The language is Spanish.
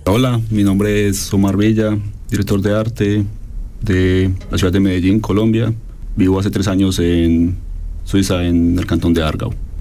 Hola, mi nombre es Omar Villa, director de arte de la ciudad de Medellín, Colombia. Vivo hace 3 años en Suiza, en el cantón de Aargau.